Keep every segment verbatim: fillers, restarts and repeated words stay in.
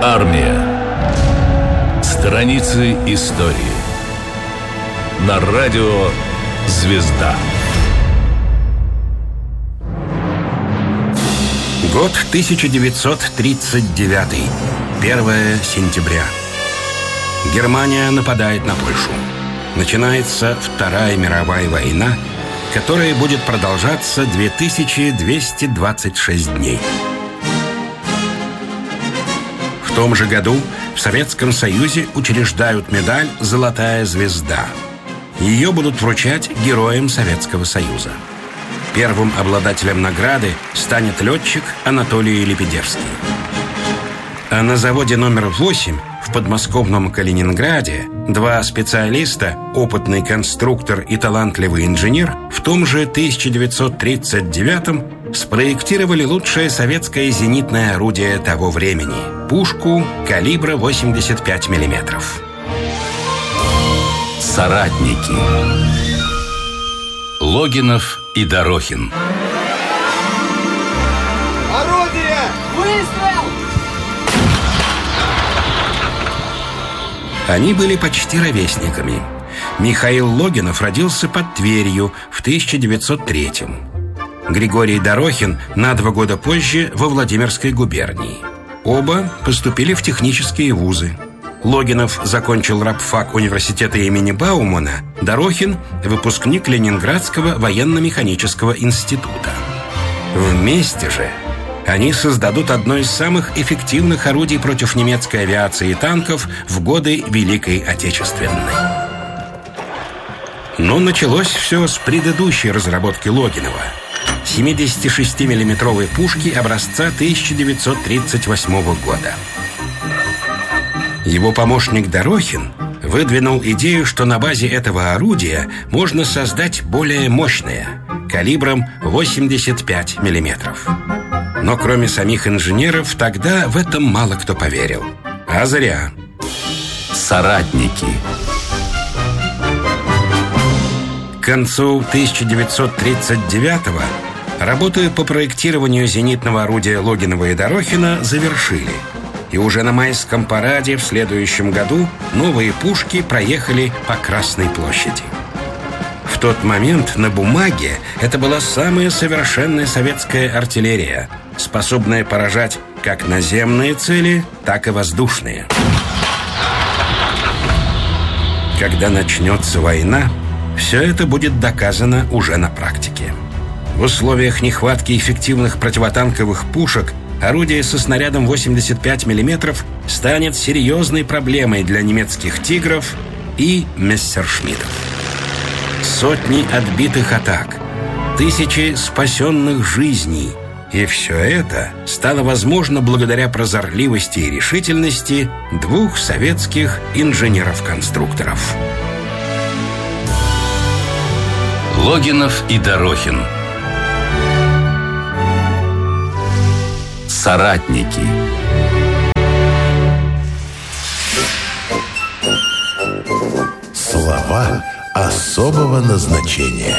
Армия. Страницы истории. На радио «Звезда». Год тысяча девятьсот тридцать девятый. первое сентября. Германия нападает на Польшу. Начинается Вторая мировая война, которая будет продолжаться две тысячи двести двадцать шесть дней. В том же году в Советском Союзе учреждают медаль «Золотая звезда». Ее будут вручать героям Советского Союза. Первым обладателем награды станет летчик Анатолий Лебедевский. А на заводе номер восемь в подмосковном Калининграде два специалиста, опытный конструктор и талантливый инженер, в том же тысяча девятьсот тридцать девятом спроектировали лучшее советское зенитное орудие того времени – пушку калибра восемьдесят пять миллиметров. Соратники. Логинов и Дорохин. Орудие! Выстрел! Они были почти ровесниками. Михаил Логинов родился под Тверью в тысяча девятьсот третьем. Григорий Дорохин на два года позже во Владимирской губернии. Оба поступили в технические вузы. Логинов закончил рабфак университета имени Баумана, Дорохин – выпускник Ленинградского военно-механического института. Вместе же они создадут одно из самых эффективных орудий против немецкой авиации и танков в годы Великой Отечественной. Но началось все с предыдущей разработки Логинова – семидесятишестимиллиметровой пушки образца тысяча девятьсот тридцать восьмого года. Его помощник Дорохин выдвинул идею, что на базе этого орудия можно создать более мощное, калибром восемьдесят пять миллиметров. Но кроме самих инженеров, тогда в этом мало кто поверил. А зря. Соратники. К концу тысяча девятьсот тридцать девятого работы по проектированию зенитного орудия Логинова и Дорохина завершили. И уже на майском параде в следующем году новые пушки проехали по Красной площади. В тот момент на бумаге это была самая совершенная советская артиллерия, способная поражать как наземные цели, так и воздушные. Когда начнется война, все это будет доказано уже на практике. В условиях нехватки эффективных противотанковых пушек орудие со снарядом восемьдесят пять миллиметров станет серьезной проблемой для немецких «Тигров» и «Мессершмиттов». Сотни отбитых атак, тысячи спасенных жизней. И все это стало возможно благодаря прозорливости и решительности двух советских инженеров-конструкторов. Логинов и Дорохин. Соратники. Слова особого назначения.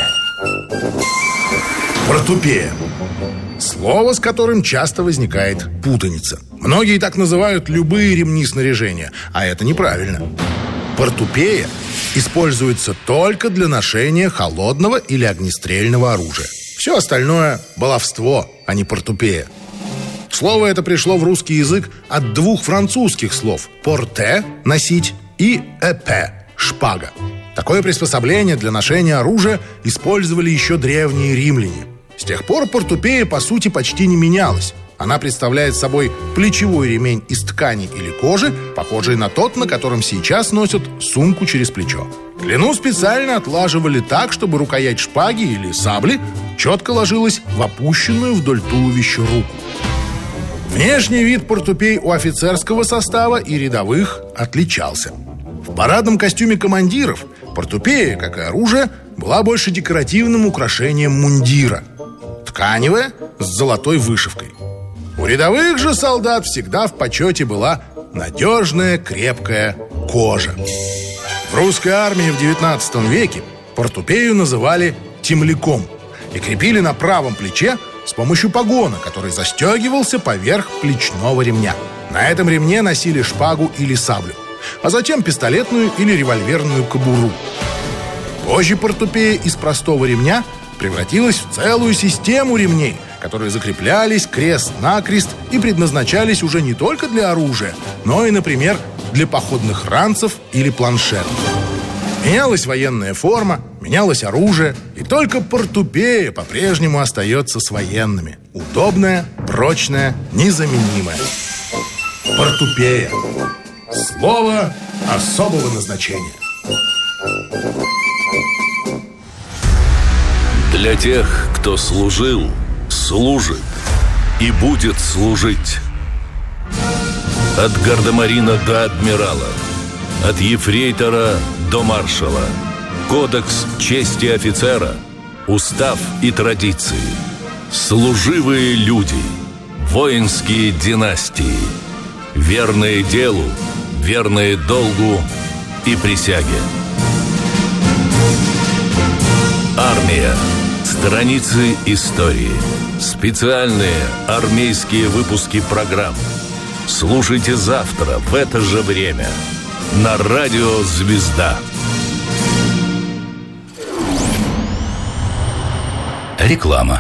Портупея. Слово, с которым часто возникает путаница. Многие так называют любые ремни снаряжения, а это неправильно. Портупея используется только для ношения холодного или огнестрельного оружия. Все остальное – баловство, а не портупея. Слово это пришло в русский язык от двух французских слов «порте» – «носить» и «эпе» – «шпага». Такое приспособление для ношения оружия использовали еще древние римляне. С тех пор портупея, по сути, почти не менялась. Она представляет собой плечевой ремень из ткани или кожи, похожий на тот, на котором сейчас носят сумку через плечо. Длину специально отлаживали так, чтобы рукоять шпаги или сабли четко ложилась в опущенную вдоль туловища руку. Внешний вид портупей у офицерского состава и рядовых отличался. В парадном костюме командиров портупея, как и оружие, была больше декоративным украшением мундира. Тканевая, с золотой вышивкой. У рядовых же солдат всегда в почете была надежная, крепкая кожа. В русской армии в девятнадцатом веке портупею называли темляком и крепили на правом плече с помощью погона, который застегивался поверх плечного ремня. На этом ремне носили шпагу или саблю, а затем пистолетную или револьверную кобуру. Позже портупея из простого ремня превратилась в целую систему ремней, которые закреплялись крест-накрест и предназначались уже не только для оружия, но и, например, для походных ранцев или планшетов. Менялась военная форма, менялось оружие, и только портупея по-прежнему остается с военными. Удобная, прочная, незаменимая. Портупея. Слово особого назначения. Для тех, кто служил, служит и будет служить. От гардемарина до адмирала, от ефрейтора до маршала. Кодекс чести офицера, устав и традиции. Служивые люди, воинские династии. Верные делу, верные долгу и присяге. Армия. Страницы истории. Специальные армейские выпуски программ. Слушайте завтра в это же время на радио «Звезда». Реклама.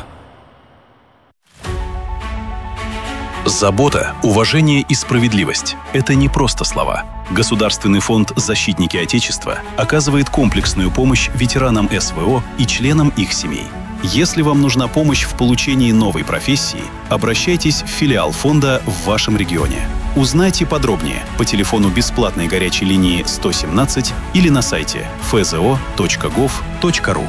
Забота, уважение и справедливость – это не просто слова. Государственный фонд «Защитники Отечества» оказывает комплексную помощь ветеранам эс вэ о и членам их семей. Если вам нужна помощь в получении новой профессии, обращайтесь в филиал фонда в вашем регионе. Узнайте подробнее по телефону бесплатной горячей линии сто семнадцать или на сайте эф зэ о точка гов точка ру.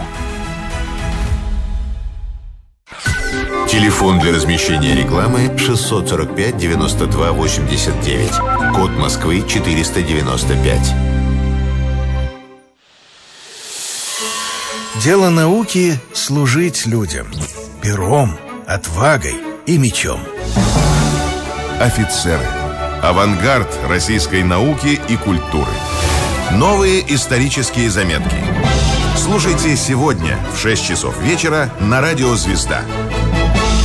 Телефон для размещения рекламы шестьсот сорок пять девяносто два восемьдесят девять. Код Москвы четыреста девяносто пять. Дело науки — служить людям. Пером, отвагой и мечом. Офицеры. Авангард российской науки и культуры. Новые исторические заметки. Слушайте сегодня в шесть часов вечера на радио «Звезда».